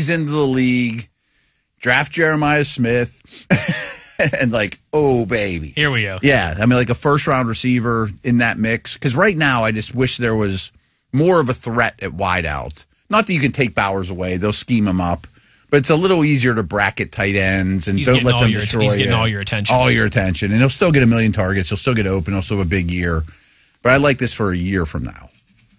he's into the league. Draft Jeremiah Smith. And oh, baby. Here we go. Yeah, I mean, a first-round receiver in that mix. Because right now, I just wish there was more of a threat at wideout. Not that you can take Bowers away. They'll scheme him up. But it's a little easier to bracket tight ends and don't let them destroy you. He's getting all your attention. All your attention. And he'll still get 1 million targets. He'll still get open. He'll still have a big year. But I like this for a year from now.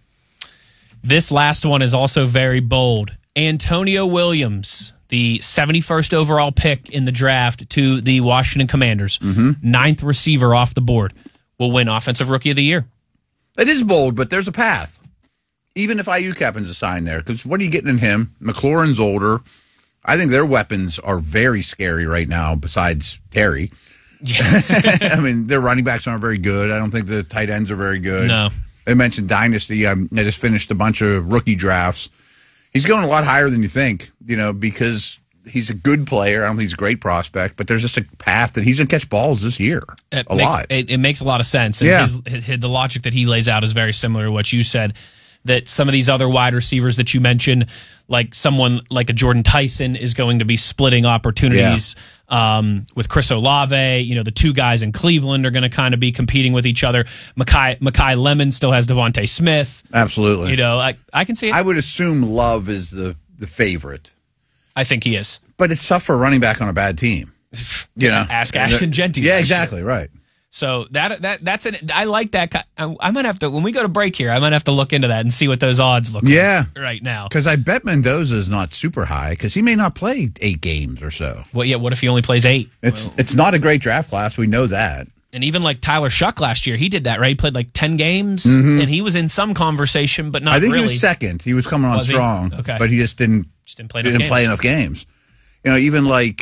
This last one is also very bold. Antonio Williams, the 71st overall pick in the draft to the Washington Commanders, 9th receiver off the board, will win Offensive Rookie of the Year. It is bold, but there's a path. Even if IU happens to sign there. Because what are you getting in him? McLaurin's older. I think their weapons are very scary right now, besides Terry. Yeah. I mean, their running backs aren't very good. I don't think the tight ends are very good. No. They mentioned Dynasty. I just finished a bunch of rookie drafts. He's going a lot higher than you think, because he's a good player. I don't think he's a great prospect, but there's just a path that he's going to catch balls this year. Lot. It makes a lot of sense. And the logic that he lays out is very similar to what you said, that some of these other wide receivers that you mentioned, like someone like a Jordan Tyson, is going to be splitting opportunities with Chris Olave. The two guys in Cleveland are going to kind of be competing with each other. Mekhi Lemon still has Devontae Smith. Absolutely. I can see it. I would assume Love is the favorite. I think he is. But it's tough for a running back on a bad team. Ask Ashton Genty. Yeah, exactly, right. So that's it. I like that. I might have to, when we go to break here, I might have to look into that and see what those odds look like right now. Because I bet Mendoza is not super high because he may not play 8 games or so. Well, yeah. What if he only plays 8? It's not a great draft class. We know that. And even like Tyler Shuck last year, he did that, right? He played 10 games, and he was in some conversation, but not really. I think he was second. He was coming on strong, but he just didn't play enough games. Even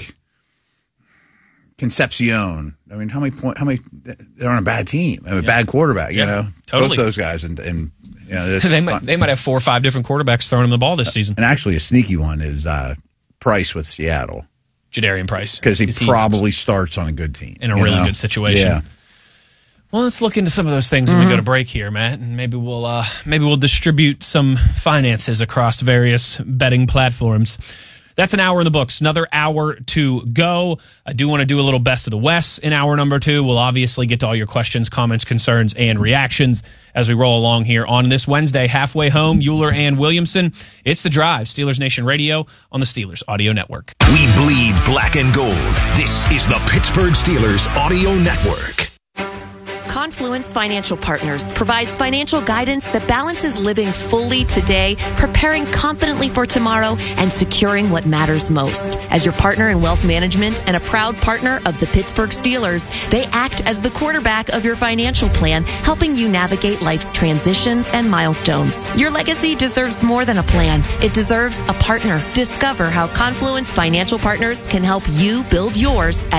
Concepcion. I mean, how many they're on a bad team. A bad quarterback, Totally. Both those guys. And they might have 4 or 5 different quarterbacks throwing him the ball this season. And actually a sneaky one is Price with Seattle. Jadarian Price. Because he probably starts on a good team. In a really good situation. Yeah. Well, let's look into some of those things when we go to break here, Matt, and maybe we'll distribute some finances across various betting platforms. That's an hour in the books. Another hour to go. I do want to do a little best of the West in hour number 2. We'll obviously get to all your questions, comments, concerns, and reactions as we roll along here on this Wednesday. Halfway home, Euler and Williamson. It's The Drive, Steelers Nation Radio on the Steelers Audio Network. We bleed black and gold. This is the Pittsburgh Steelers Audio Network. Confluence Financial Partners provides financial guidance that balances living fully today, preparing confidently for tomorrow, and securing what matters most. As your partner in wealth management and a proud partner of the Pittsburgh Steelers, they act as the quarterback of your financial plan, helping you navigate life's transitions and milestones. Your legacy deserves more than a plan. It deserves a partner. Discover how Confluence Financial Partners can help you build yours at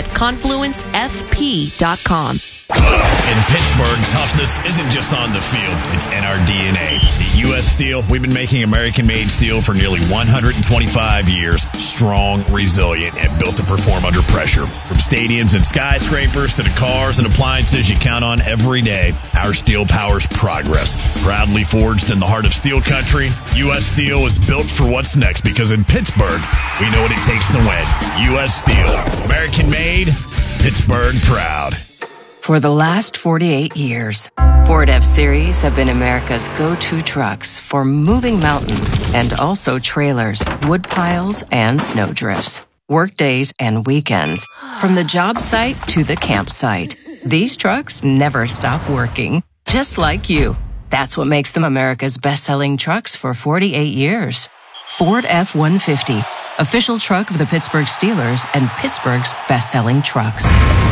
confluencefp.com. In Pittsburgh, toughness isn't just on the field, it's in our DNA. At U.S. Steel, we've been making American-made steel for nearly 125 years. Strong, resilient, and built to perform under pressure. From stadiums and skyscrapers to the cars and appliances you count on every day, our steel powers progress. Proudly forged in the heart of steel country, U.S. Steel is built for what's next because in Pittsburgh, we know what it takes to win. U.S. Steel, American-made, Pittsburgh proud. For the last 48 years, Ford F-Series have been America's go-to trucks for moving mountains and also trailers, wood piles, and snow drifts. Workdays and weekends, from the job site to the campsite. These trucks never stop working, just like you. That's what makes them America's best-selling trucks for 48 years. Ford F-150, official truck of the Pittsburgh Steelers and Pittsburgh's best-selling trucks.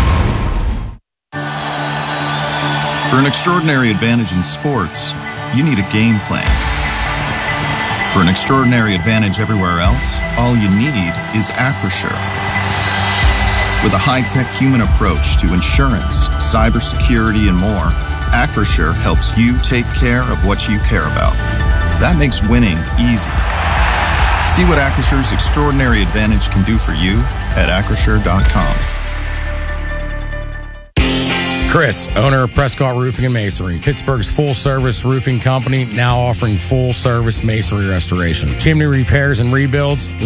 For an extraordinary advantage in sports, you need a game plan. For an extraordinary advantage everywhere else, all you need is Acrisure. With a high-tech human approach to insurance, cybersecurity, and more, Acrisure helps you take care of what you care about. That makes winning easy. See what Acrisure's extraordinary advantage can do for you at Acrisure.com. Chris, owner of Prescott Roofing and Masonry, Pittsburgh's full-service roofing company, now offering full-service masonry restoration, chimney repairs and rebuilds,